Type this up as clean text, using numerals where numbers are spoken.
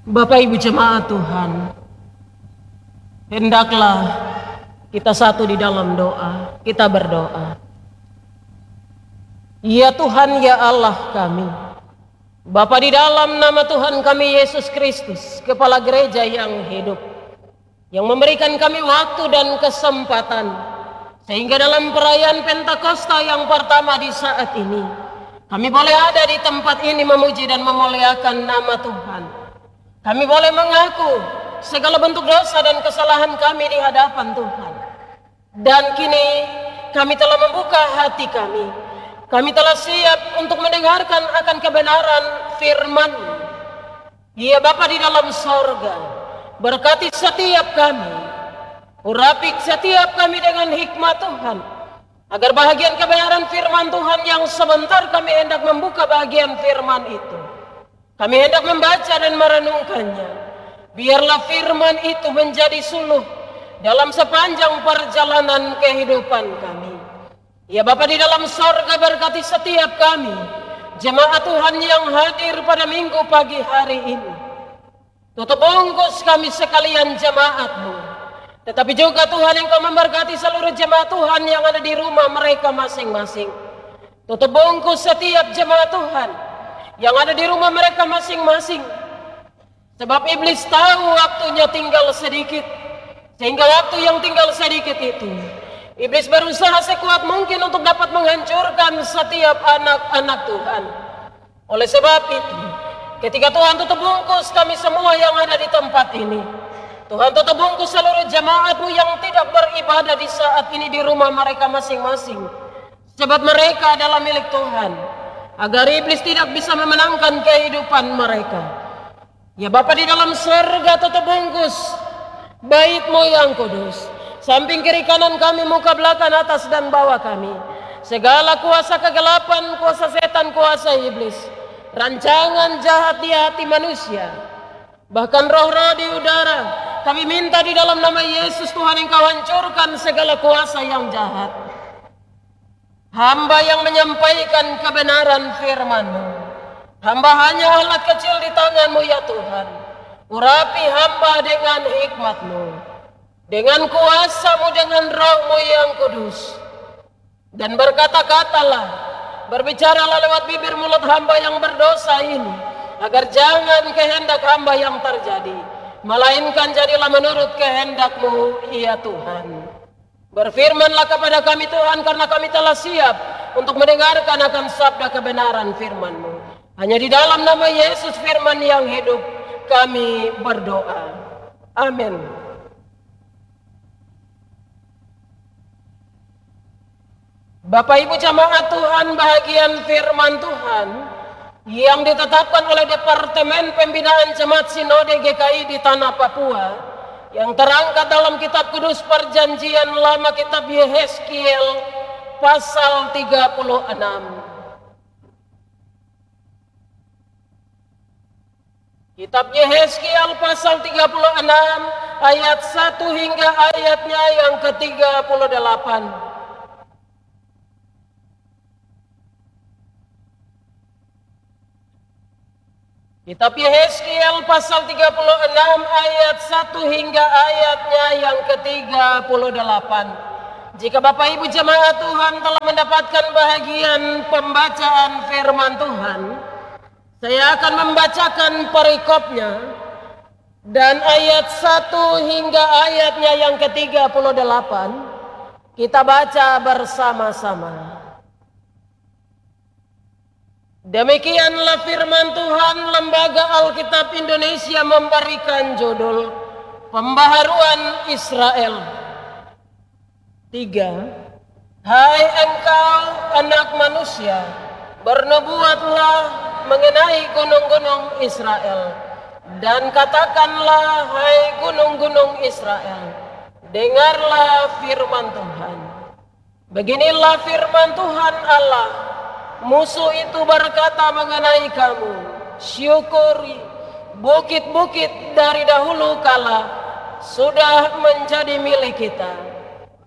Bapak Ibu jemaat Tuhan, hendaklah kita satu di dalam doa. Kita berdoa. Ya Tuhan, ya Allah kami, Bapa, di dalam nama Tuhan kami Yesus Kristus, Kepala Gereja yang hidup, yang memberikan kami waktu dan kesempatan, sehingga dalam perayaan Pentakosta yang pertama di saat ini, kami boleh ada di tempat ini memuji dan memuliakan nama Tuhan. Kami boleh mengaku segala bentuk dosa dan kesalahan kami di hadapan Tuhan. Dan kini kami telah membuka hati kami. Kami telah siap untuk mendengarkan akan kebenaran firman. Ya Bapa di dalam sorga, berkati setiap kami. Urapi setiap kami dengan hikmat Tuhan, agar bahagian kebenaran firman Tuhan yang sebentar kami hendak membuka bagian firman itu, kami hendak membaca dan merenungkannya. Biarlah firman itu menjadi suluh dalam sepanjang perjalanan kehidupan kami. Ya Bapa di dalam sorga, berkati setiap kami, jemaat Tuhan yang hadir pada minggu pagi hari ini. Tutup bungkus kami sekalian jemaat-Mu. Tetapi juga Tuhan, Engkau memberkati seluruh jemaat Tuhan yang ada di rumah mereka masing-masing. Tutup bungkus setiap jemaat Tuhan yang ada di rumah mereka masing-masing. Sebab iblis tahu waktunya tinggal sedikit. Sehingga waktu yang tinggal sedikit itu, iblis berusaha sekuat mungkin untuk dapat menghancurkan setiap anak-anak Tuhan. Oleh sebab itu, ketika Tuhan tutup bungkus kami semua yang ada di tempat ini, Tuhan tutup bungkus seluruh jemaat-Mu yang tidak beribadah di saat ini di rumah mereka masing-masing. Sebab mereka adalah milik Tuhan, agar iblis tidak bisa memenangkan kehidupan mereka. Ya Bapa di dalam surga, tutup bungkus Bait-Mu yang kudus, samping kiri kanan kami, muka belakang, atas dan bawah kami. Segala kuasa kegelapan, kuasa setan, kuasa iblis, rancangan jahat di hati manusia, bahkan roh-roh di udara, kami minta di dalam nama Yesus Tuhan, Engkau hancurkan segala kuasa yang jahat. Hamba yang menyampaikan kebenaran firman-Mu, hamba hanya alat kecil di tangan-Mu ya Tuhan. Urapi hamba dengan hikmat-Mu, dengan kuasa-Mu, dengan roh-Mu yang kudus. Dan berkata-katalah, berbicaralah lewat bibir mulut hamba yang berdosa ini, agar jangan kehendak hamba yang terjadi, melainkan jadilah menurut kehendak-Mu ya Tuhan. Berfirmanlah kepada kami Tuhan, karena kami telah siap untuk mendengarkan akan sabda kebenaran firman-Mu. Hanya di dalam nama Yesus firman yang hidup kami berdoa. Amin. Bapak Ibu jemaat Tuhan, bahagian firman Tuhan yang ditetapkan oleh Departemen Pembinaan Jemaat Sinode GKI di Tanah Papua, yang terangkat dalam kitab kudus Perjanjian Lama, kitab Yehezkiel pasal 36. Kitab Yehezkiel pasal 36 ayat 1 hingga ayatnya yang ke-38. Kitab Yehezkiel pasal 36 ayat 1 hingga ayatnya yang ke-38. Jika Bapak Ibu jemaat Tuhan telah mendapatkan bahagian pembacaan firman Tuhan, saya akan membacakan perikopnya dan ayat 1 hingga ayatnya yang ke-38 kita baca bersama-sama. Demikianlah firman Tuhan. Lembaga Alkitab Indonesia memberikan judul Pembaharuan Israel. 3. Hai engkau anak manusia, bernubuatlah mengenai gunung-gunung Israel, dan katakanlah, hai gunung-gunung Israel, dengarlah firman Tuhan. Beginilah firman Tuhan Allah, musuh itu berkata mengenai kamu, syukuri, bukit-bukit dari dahulu kala sudah menjadi milik kita.